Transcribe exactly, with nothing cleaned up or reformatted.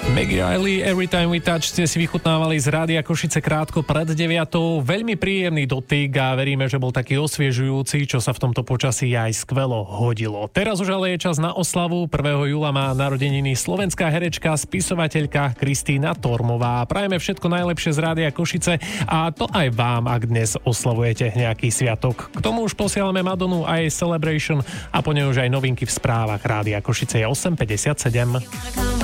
Maggie Riley, Every Time We Touch ste si vychutnávali z Rádia Košice krátko pred deviatou. Veľmi príjemný dotyk a veríme, že bol taký osviežujúci, čo sa v tomto počasí aj skvelo hodilo. Teraz už ale je čas na oslavu. prvého júla má narodeniny slovenská herečka, spisovateľka Kristína Tormová. Prajeme všetko najlepšie z Rádia Košice a to aj vám, ak dnes oslavujete nejaký sviatok. K tomu už posielame Madonu a jej Celebration a po nej už aj novinky v správach. Rádia Košice je osem päťdesiatsedem.